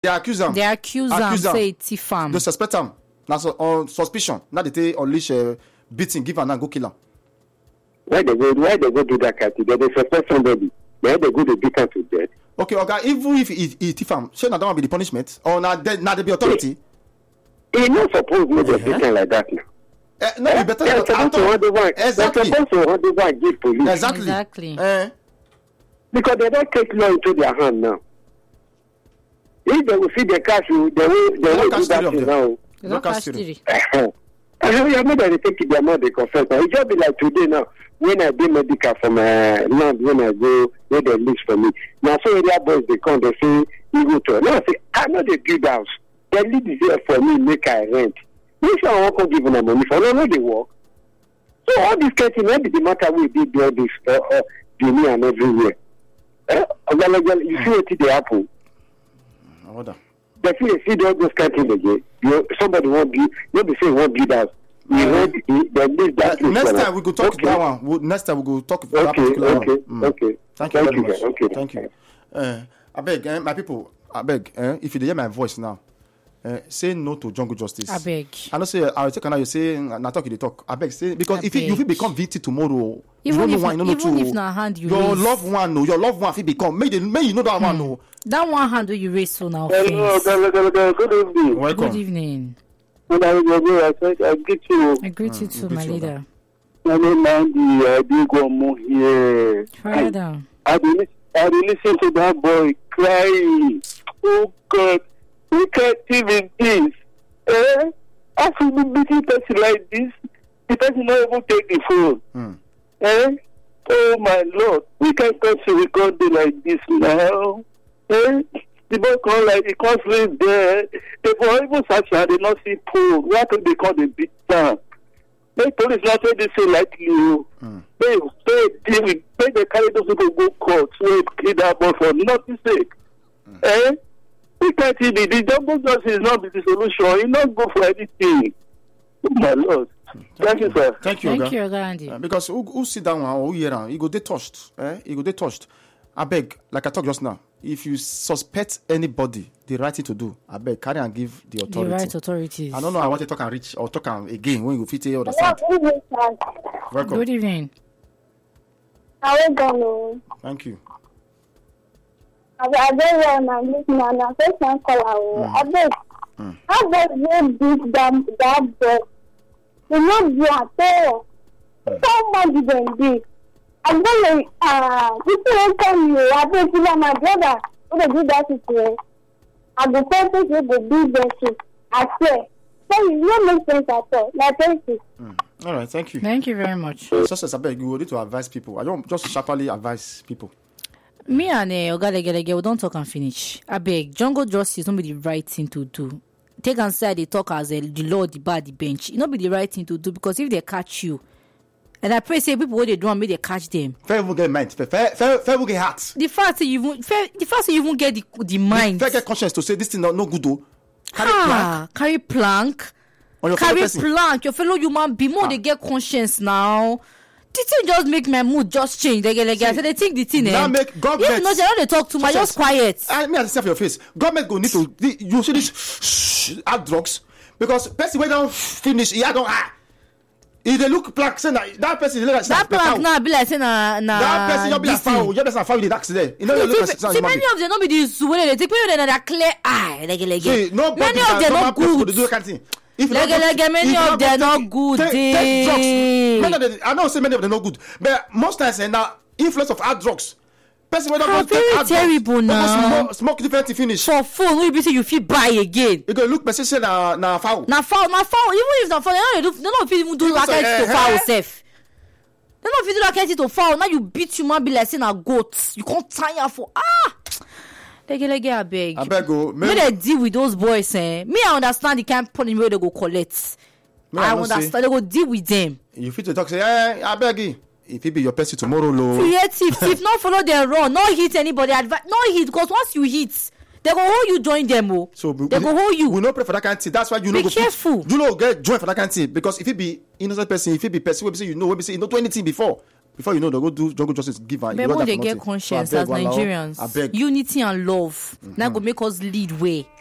They accuse them. They accuse them. Say thief am. They suspect them. Now on suspicion. Now they unleash beating, give and go kill them. Why they go do that kind of thing? They suspect somebody. Why they go to beat them to death? Okay, even if he thief am, shey na that one be the punishment or na there be authority? He not supposed to do something like that now. No, you better they're supposed to hand over. Exactly. They're supposed to hand over and give police. Exactly. Because they don't take law into their hand now. If they will see the cash, they will do that thing now. They don't catch theory. I know you they take their money, they confess. It just be like today now. When I do medical from land, when I go, where they lease for me. Now, so area boys, they come, they say, you go to. Now, I say, I know they build house. They leave is here for me, make I rent. If I want to give them money for, no, they work. So, all this kind of thing, maybe the matter we did all this, Guinea and everywhere. You see what they happen. They see all those kind of things again. Somebody won't be, nobody say won't be that. Next time we go talk that one. Next time we go talk that particular one. Okay. Thank you very much. Okay. Thank you. I beg, my people. I beg, if you hear my voice now, say no to jungle justice. I beg. I don't say I will take you say na talk you talk. I beg say because if you become victim tomorrow, even if na hand you your raise. loved one if become may you know that one no. That one hand you raise so now. Hello, good evening. Welcome. Good evening. I greet you. I greet you too, my leader. My name is Big here. Father. I listen to that boy crying. Oh God, we can't even this. After the meeting person like this, the person not even take the phone. Oh my Lord, we can't come to record it like this now. The boy come like he can't sleep there. They for even such they not see pool. Why can they call the big town? They police not say this lightly. They carry those people go court. So they kill that boy for nothing sake. We can't see the jungle justice is not the solution. He not go for anything. Oh my Lord. Thank you, sir. Thank you, Andy. Because who sit down or who hear he go dey touched. He go dey touched. I beg, like I talked just now, if you suspect anybody, the right thing to do, I beg, carry and give the authority. The right authorities. I don't know. I want to talk and reach or talk and again when you fit all the side. Welcome. Good evening. How are you going? Thank you. I don't know. I'm first time caller. I beg. How does they beat that boy? You know, you are there. So much than this. I'm going to, people don't tell you, I think you are my brother. Who will do that to you? I will tell you to do that. I swear. So it don't make sense at all. Like, thank you. All right, thank you. Thank you very much. Just as I beg, you need to advise people. I don't just sharply advise people. Me and Ogalegele, we don't talk and finish. I beg, jungle justice don't be the right thing to do. Take and say they talk as the law, the bar, the bench. It not be the right thing to do because if they catch you, and I pray say people what they do and make they catch them. Fair will get mind. Fair will get heart. The fact that you even get the mind. Fair get conscience to say this thing no good though. Carry plank. Carry plank. Your fellow human being more they get conscience now. The thing just make my mood just change. Like I said, they think the thing. Now make government. If not, they talk too much. Just quiet. I mean, I see for your face. Government go need to. You see this add drugs because person when don't finish, he don't. If they look black, say that person like that plank now be like say na that person you be like foul. You just foul in the accident. You know you look see many of them not be this way. They take many of them that clear eye. See, many of them not good. Many of them not good. I know say many of them not good, but most times now influence of hard drugs. Person when don't take hard terrible now. Smoke different to finish. For phone, we be say you feel buy again. You go look, person say na foul. Na foul. Even if na foul, they don't even do like to foul safe. They don't feel like to foul. Now you beat human be like saying a goat. You can't tire for Lege, I beg. I beg go. May they deal with those boys, Me, I understand the kind of punishment where they go collect. I understand. They go deal with them. You fit to talk say, I beg you. If it be your person tomorrow, if not follow their run, not hit anybody. Not hit because once you hit, they go hold you join them. So they go hold you. We no pray for that kind of thing. That's why you know. Be careful. You know get join for that kind of thing because if it be innocent person, if it be person, we say you know, we say you don't do anything before. before you know, they go do jungle justice, give her. But when they get conscience as Nigerians, unity and love, now go make us lead way.